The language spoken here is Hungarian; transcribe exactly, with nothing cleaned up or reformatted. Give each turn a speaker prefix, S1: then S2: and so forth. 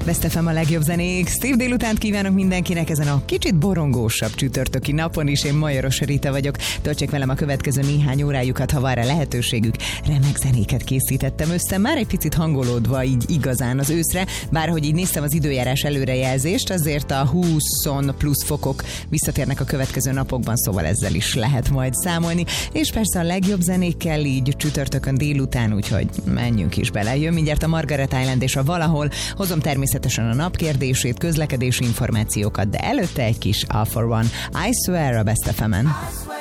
S1: Best ef em a legjobb zenék. Szép délutánt kívánok mindenkinek ezen a kicsit borongósabb csütörtöki napon is. Én Majoros Rita vagyok. Töltsék velem a következő néhány órájukat, ha van rá lehetőségük. Remek zenéket készítettem össze, már egy picit hangolódva így igazán az őszre. Bár hogy így néztem az időjárás előrejelzést, azért a húsz plusz fokok visszatérnek a következő napokban, szóval ezzel is lehet majd számolni. És persze a legjobb zenékkel így csütörtökön délután, úgyhogy menjünk is bele. Jön mindjárt a Margaret Island és a Valahol. Hozom természetesen a napkérdését, közlekedési információkat, de előtte egy kis All for One. I Swear a Best ef emen.